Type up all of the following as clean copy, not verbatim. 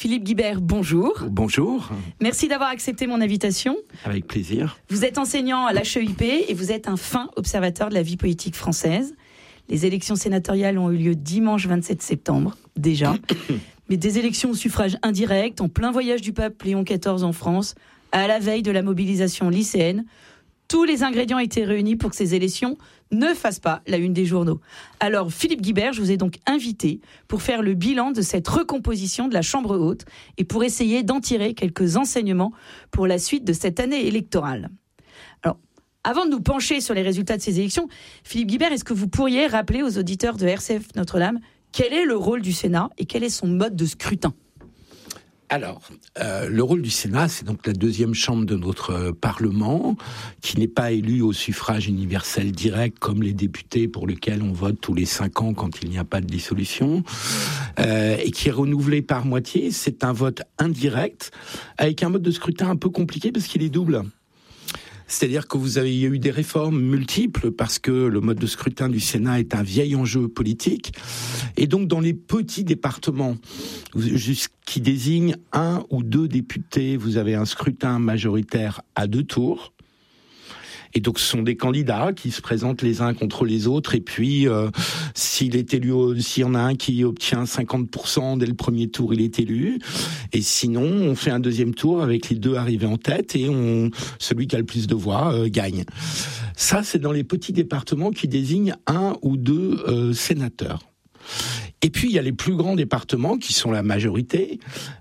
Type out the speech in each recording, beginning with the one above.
Philippe Guibert, bonjour. Bonjour. Merci d'avoir accepté mon invitation. Avec plaisir. Vous êtes enseignant à l'HEIP et vous êtes un fin observateur de la vie politique française. Les élections sénatoriales ont eu lieu dimanche 27 septembre, déjà. Mais des élections au suffrage indirect, en plein voyage du pape Léon XIV en France, à la veille de la mobilisation lycéenne. Tous les ingrédients étaient réunis pour que ces élections ne fassent pas la une des journaux. Alors, Philippe Guibert, je vous ai donc invité pour faire le bilan de cette recomposition de la Chambre haute et pour essayer d'en tirer quelques enseignements pour la suite de cette année électorale. Alors, avant de nous pencher sur les résultats de ces élections, Philippe Guibert, est-ce que vous pourriez rappeler aux auditeurs de RCF Notre-Dame quel est le rôle du Sénat et quel est son mode de scrutin ? Alors, le rôle du Sénat, c'est donc la deuxième chambre de notre Parlement, qui n'est pas élue au suffrage universel direct comme les députés pour lesquels on vote tous les 5 ans quand il n'y a pas de dissolution, et qui est renouvelé par moitié. C'est un vote indirect, avec un mode de scrutin un peu compliqué parce qu'il est double. C'est-à-dire que il y a eu des réformes multiples parce que le mode de scrutin du Sénat est un vieil enjeu politique. Et donc, dans les petits départements qui désignent 1 ou 2 députés, vous avez un scrutin majoritaire à 2 tours. Et donc, ce sont des candidats qui se présentent les uns contre les autres. Et puis, s'il y en a un qui obtient 50% dès le premier tour, il est élu. Et sinon, on fait un deuxième tour avec les 2 arrivés en tête et celui qui a le plus de voix gagne. Ça, c'est dans les petits départements qui désignent 1 ou 2 sénateurs. Et puis il y a les plus grands départements qui sont la majorité,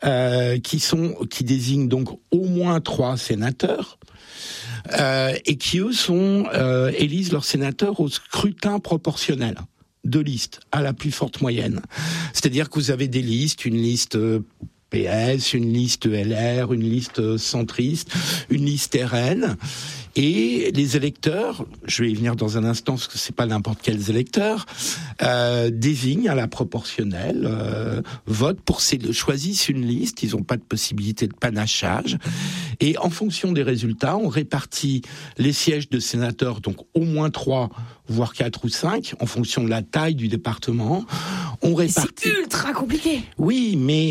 qui désignent donc au moins 3 sénateurs. Et qui, eux, élisent leurs sénateurs au scrutin proportionnel de liste, à la plus forte moyenne. C'est-à-dire que vous avez des listes, une liste PS, une liste LR, une liste centriste, une liste RN, et les électeurs, je vais y venir dans un instant parce que c'est pas n'importe quels électeurs, désignent à la proportionnelle, votent choisissent une liste, ils n'ont pas de possibilité de panachage, et en fonction des résultats, on répartit les sièges de sénateurs, donc au moins 3, voire 4 ou 5, en fonction de la taille du département. On répartit. C'est ultra compliqué. Oui, mais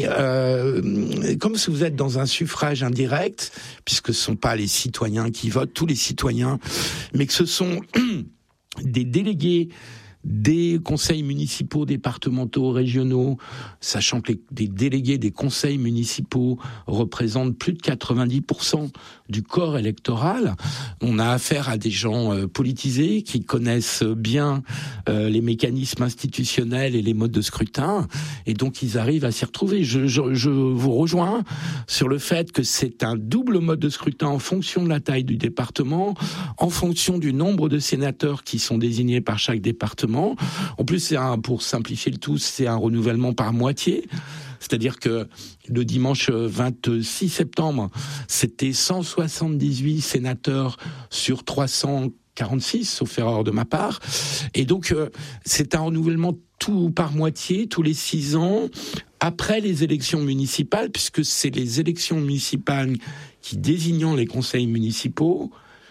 comme si vous êtes dans un suffrage indirect, puisque ce ne sont pas les citoyens qui votent, tous les citoyens, mais que ce sont des délégués des conseils municipaux, départementaux, régionaux, sachant que des délégués des conseils municipaux représentent plus de 90% du corps électoral. On a affaire à des gens politisés qui connaissent bien les mécanismes institutionnels et les modes de scrutin, et donc ils arrivent à s'y retrouver. Je vous rejoins sur le fait que c'est un double mode de scrutin en fonction de la taille du département, en fonction du nombre de sénateurs qui sont désignés par chaque département. En plus, pour simplifier le tout, c'est un renouvellement par moitié. C'est-à-dire que le dimanche 26 septembre, c'était 178 sénateurs sur 346, sauf erreur de ma part. Et donc, c'est un renouvellement tout par moitié, tous les 6 ans, après les élections municipales, puisque c'est les élections municipales qui, désignant les conseils municipaux,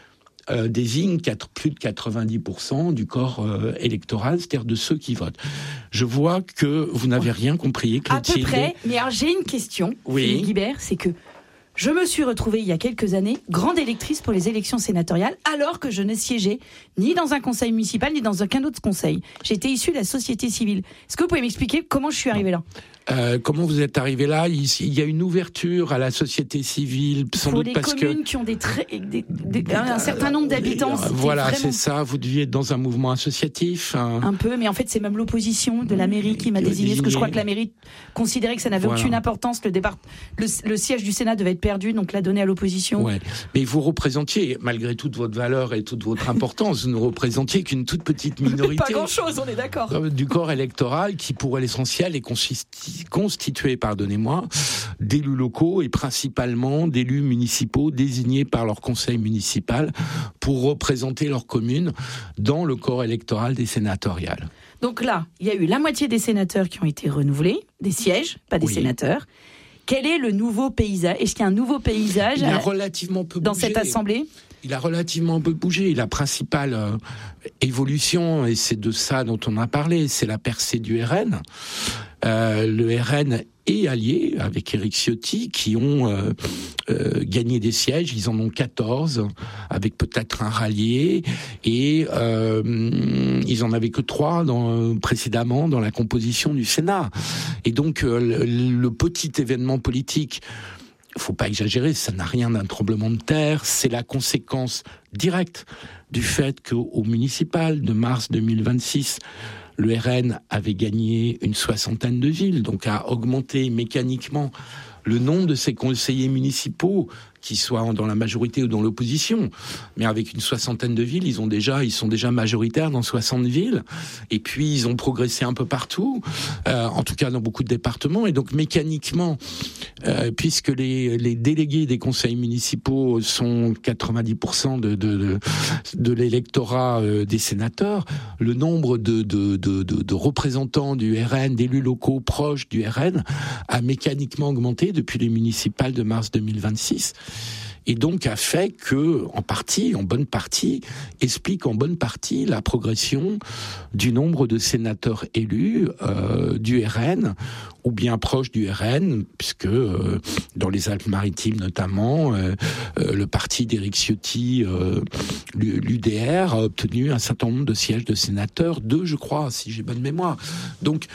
désigne plus de 90% du corps électoral, c'est-à-dire de ceux qui votent. Je vois que vous n'avez rien compris, Clotilde. À peu près, mais alors j'ai une question, oui. Philippe Guibert, c'est que je me suis retrouvée il y a quelques années grande électrice pour les élections sénatoriales, alors que je ne siégeais ni dans un conseil municipal, ni dans aucun autre conseil. J'étais issue de la société civile. Est-ce que vous pouvez m'expliquer comment je suis arrivée là ? Comment vous êtes arrivé là ? Il y a une ouverture à la société civile, sans doute parce que... Pour les communes qui ont un certain nombre d'habitants. Voilà, vraiment... c'est ça, vous deviez être dans un mouvement associatif. Un peu, mais en fait c'est même l'opposition de la mairie qui m'a désigné, parce que je crois que la mairie considérait que ça n'avait aucune importance, le siège du Sénat devait être perdu, donc l'a donné à l'opposition. Ouais. Mais vous représentiez, malgré toute votre valeur et toute votre importance, vous ne représentiez qu'une toute petite minorité. Pas grand-chose, on est d'accord. Du corps électoral qui, pour l'essentiel, est constitué, d'élus locaux et principalement d'élus municipaux désignés par leur conseil municipal pour représenter leur commune dans le corps électoral des sénatoriales. Donc là, il y a eu la moitié des sénateurs qui ont été renouvelés, des sièges, pas des sénateurs. Quel est le nouveau paysage ? Est-ce qu'il y a un nouveau paysage dans cette assemblée ? Il a relativement peu bougé. La principale évolution, et c'est de ça dont on a parlé, c'est la percée du RN. le RN est allié avec Éric Ciotti, qui ont gagné des sièges. Ils en ont 14, avec peut-être un rallié, et ils en avaient que 3 précédemment dans la composition du Sénat. Et donc le petit événement politique, faut pas exagérer, ça n'a rien d'un tremblement de terre, c'est la conséquence directe du fait qu'au municipal de mars 2026, le RN avait gagné une 60aine de villes, donc a augmenté mécaniquement le nombre de ses conseillers municipaux, qu'ils soient dans la majorité ou dans l'opposition. Mais avec une 60aine de villes, ils sont déjà majoritaires dans 60 villes. Et puis, ils ont progressé un peu partout, en tout cas dans beaucoup de départements. Et donc, mécaniquement, puisque les délégués des conseils municipaux sont 90% de l'électorat des sénateurs, le nombre de représentants du RN, d'élus locaux proches du RN, a mécaniquement augmenté depuis les municipales de mars 2026. Et donc a fait que, en bonne partie, explique en bonne partie la progression du nombre de sénateurs élus du RN, ou bien proches du RN, puisque dans les Alpes-Maritimes notamment, le parti d'Éric Ciotti, l'UDR, a obtenu un certain nombre de sièges de sénateurs, 2 je crois, si j'ai bonne mémoire. Donc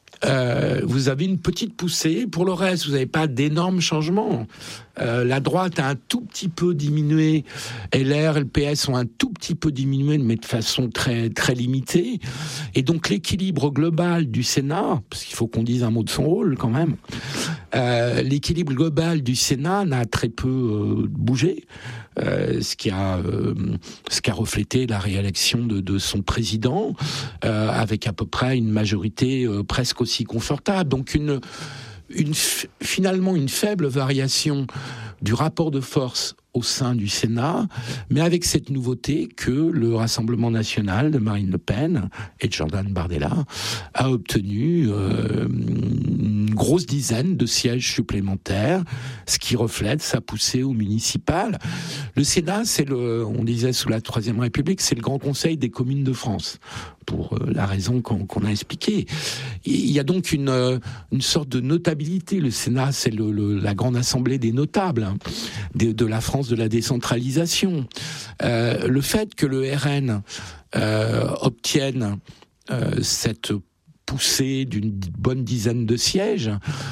vous avez une petite poussée. Pour le reste, vous n'avez pas d'énormes changements. La droite a un tout petit peu diminué. LR, LPS ont un tout petit peu diminué, mais de façon très, très limitée. Et donc, l'équilibre global du Sénat, parce qu'il faut qu'on dise un mot de son rôle quand même, l'équilibre global du Sénat n'a très peu bougé. Ce qui a reflété la réélection de son président, avec à peu près une majorité presque aussi confortable. Donc finalement une faible variation du rapport de force au sein du Sénat, mais avec cette nouveauté que le Rassemblement national de Marine Le Pen et de Jordan Bardella a obtenu une grosse dizaine de sièges supplémentaires, ce qui reflète sa poussée au municipal. Le Sénat, on disait sous la Troisième République, c'est le Grand Conseil des communes de France, pour la raison qu'on a expliquée. Il y a donc une sorte de notabilité. Le Sénat, c'est la grande assemblée des notables de la France de la décentralisation. Le fait que le RN obtienne cette poussée d'une bonne dizaine de sièges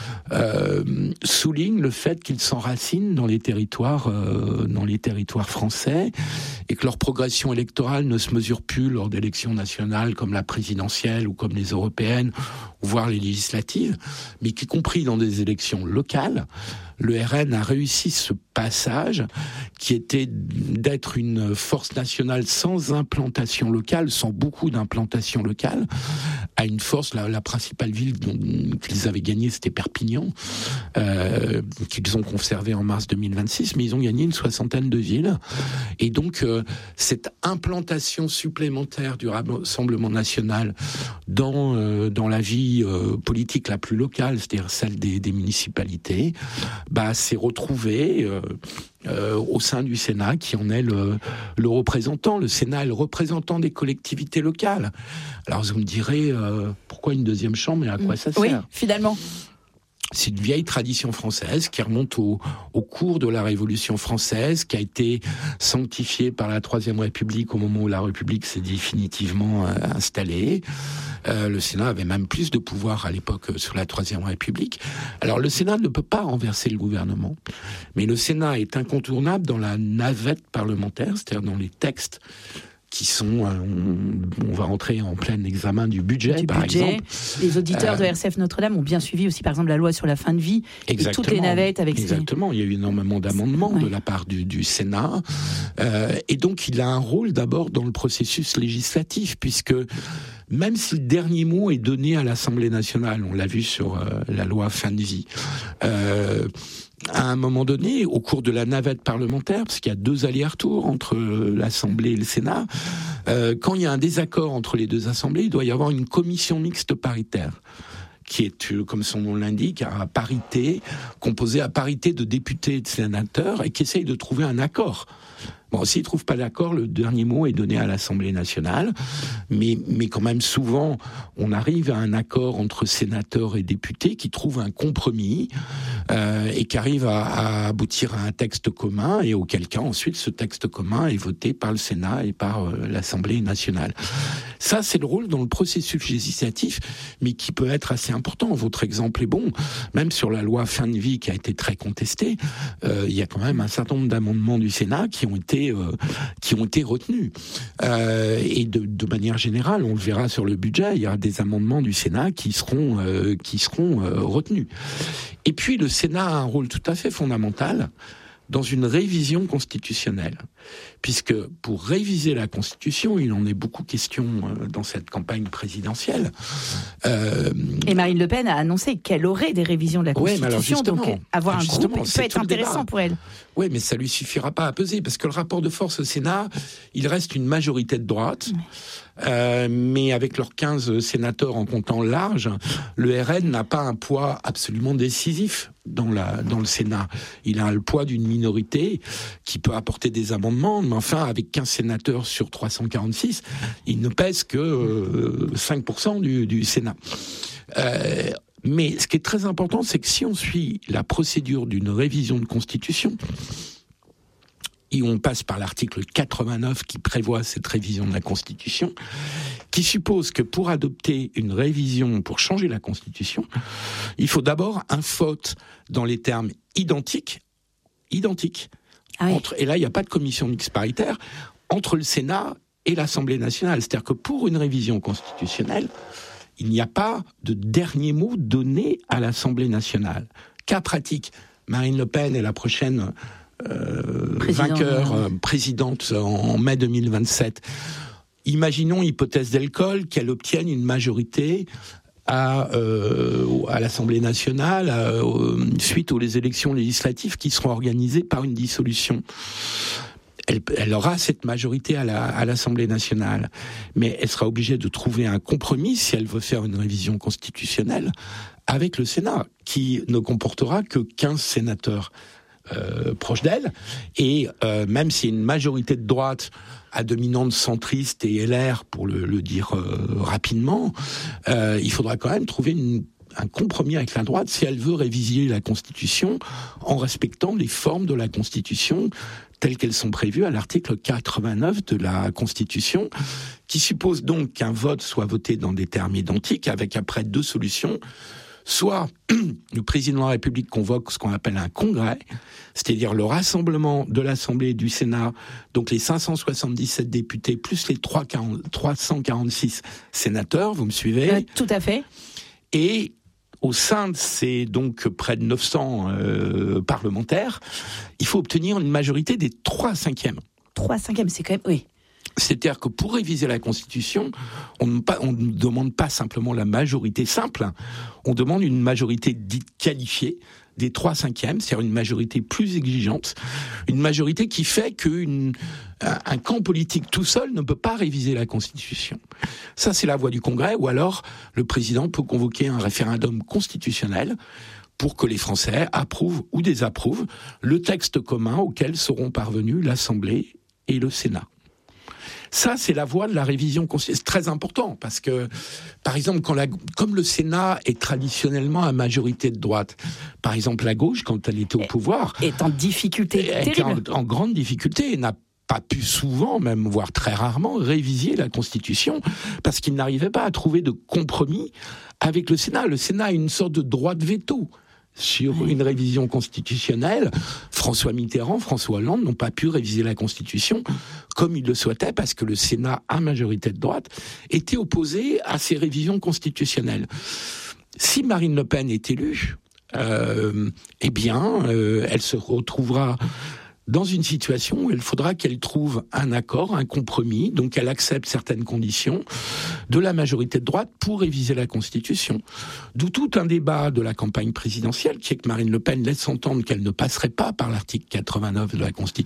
souligne le fait qu'ils s'enracinent dans les territoires français, et que leur progression électorale ne se mesure plus lors d'élections nationales comme la présidentielle ou comme les européennes, voire les législatives, mais qu'y compris dans des élections locales, le RN a réussi ce passage qui était d'être une force nationale sans implantation locale, sans beaucoup d'implantation locale, à une force, la principale ville qu'ils avaient gagnée, c'était Perpignan, qu'ils ont conservé en mars 2026, mais ils ont gagné une 60aine de villes. Et donc, cette implantation supplémentaire du Rassemblement national dans la vie politique la plus locale, c'est-à-dire celle des municipalités, s'est retrouvée au sein du Sénat, qui en est le représentant. Le Sénat est le représentant des collectivités locales. Alors vous me direz, pourquoi une deuxième chambre et à quoi ça sert ? Oui, finalement. C'est une vieille tradition française qui remonte au cours de la Révolution française, qui a été sanctifiée par la Troisième République au moment où la République s'est définitivement installée. Le Sénat avait même plus de pouvoir à l'époque sous la Troisième République. Alors le Sénat ne peut pas renverser le gouvernement, mais le Sénat est incontournable dans la navette parlementaire, c'est-à-dire dans les textes qui sont, on va entrer en plein examen du budget, par exemple. Les auditeurs de RCF Notre-Dame ont bien suivi aussi, par exemple, la loi sur la fin de vie, et toutes les navettes avec Exactement, il y a eu énormément d'amendements de la part du Sénat, et donc il a un rôle d'abord dans le processus législatif, puisque même si le dernier mot est donné à l'Assemblée nationale, on l'a vu sur la loi fin de vie, à un moment donné, au cours de la navette parlementaire, parce qu'il y a 2 allers-retours entre l'Assemblée et le Sénat, quand il y a un désaccord entre les 2 assemblées, il doit y avoir une commission mixte paritaire, qui est, comme son nom l'indique, à parité, composée à parité de députés et de sénateurs, et qui essaye de trouver un accord. Bon, s'ils trouvent pas d'accord, le dernier mot est donné à l'Assemblée nationale, mais quand même souvent, on arrive à un accord entre sénateurs et députés qui trouve un compromis et qui arrive à aboutir à un texte commun, et auquel cas ensuite ce texte commun est voté par le Sénat et par l'Assemblée nationale. Ça, c'est le rôle dans le processus législatif, mais qui peut être assez important. Votre exemple est bon. Même sur la loi fin de vie qui a été très contestée, il y a quand même un certain nombre d'amendements du Sénat qui ont été retenus. Et de manière générale, on le verra sur le budget, il y a des amendements du Sénat qui seront retenus. Et puis le Sénat a un rôle tout à fait fondamental dans une révision constitutionnelle, puisque pour réviser la Constitution, il en est beaucoup question dans cette campagne présidentielle. Et Marine Le Pen a annoncé qu'elle aurait des révisions de la Constitution, donc avoir un groupe peut être intéressant pour elle. Oui, mais ça lui suffira pas à peser, parce que le rapport de force au Sénat, il reste une majorité de droite, mais avec leurs 15 sénateurs en comptant large, le RN n'a pas un poids absolument décisif dans le Sénat. Il a le poids d'une minorité qui peut apporter des amendements, mais enfin, avec 15 sénateurs sur 346, il ne pèse que 5% du Sénat. Mais ce qui est très important, c'est que si on suit la procédure d'une révision de Constitution, et on passe par l'article 89 qui prévoit cette révision de la Constitution, qui suppose que pour adopter une révision, pour changer la Constitution, il faut d'abord un vote dans les termes identiques, ah oui. et là il n'y a pas de commission mixte paritaire, entre le Sénat et l'Assemblée nationale. C'est-à-dire que pour une révision constitutionnelle, il n'y a pas de dernier mot donné à l'Assemblée nationale. Cas pratique, Marine Le Pen est la prochaine présidente en mai 2027. Imaginons, hypothèse d'Elcoll, qu'elle obtienne une majorité à l'Assemblée nationale suite aux élections législatives qui seront organisées par une dissolution. Elle aura cette majorité à l'Assemblée nationale, mais elle sera obligée de trouver un compromis si elle veut faire une révision constitutionnelle avec le Sénat, qui ne comportera que 15 sénateurs proches d'elle, et même si une majorité de droite à dominante centriste et LR, pour le dire rapidement, il faudra quand même trouver un compromis avec la droite si elle veut réviser la Constitution en respectant les formes de la Constitution telles qu'elles sont prévues à l'article 89 de la Constitution, qui suppose donc qu'un vote soit voté dans des termes identiques, avec après deux solutions. Soit le président de la République convoque ce qu'on appelle un congrès, c'est-à-dire le rassemblement de l'Assemblée et du Sénat, donc les 577 députés plus les 346 sénateurs, vous me suivez ? Tout à fait. Et au sein de ces donc près de 900 parlementaires, il faut obtenir une majorité des 3/5. 3/5, c'est quand même... Oui. C'est-à-dire que pour réviser la Constitution, on ne demande pas simplement la majorité simple, on demande une majorité dite qualifiée des 3/5, c'est-à-dire une majorité plus exigeante, une majorité qui fait qu'un camp politique tout seul ne peut pas réviser la Constitution. Ça, c'est la voie du Congrès, ou alors le président peut convoquer un référendum constitutionnel pour que les Français approuvent ou désapprouvent le texte commun auquel seront parvenus l'Assemblée et le Sénat. Ça, c'est la voie de la révision constitutionnelle. C'est très important parce que, par exemple, comme le Sénat est traditionnellement à majorité de droite, par exemple, la gauche, quand elle était au pouvoir, est en difficulté terrible. En grande difficulté et n'a pas pu souvent, même voire très rarement, réviser la Constitution parce qu'il n'arrivait pas à trouver de compromis avec le Sénat. Le Sénat a une sorte de droit de veto sur une révision constitutionnelle. François Mitterrand, François Hollande n'ont pas pu réviser la Constitution comme ils le souhaitaient parce que le Sénat, à majorité de droite, était opposé à ces révisions constitutionnelles. Si Marine Le Pen est élue, elle se retrouvera dans une situation où il faudra qu'elle trouve un accord, un compromis, donc elle accepte certaines conditions de la majorité de droite pour réviser la Constitution. D'où tout un débat de la campagne présidentielle qui est que Marine Le Pen laisse entendre qu'elle ne passerait pas par l'article 89 de la Constitution.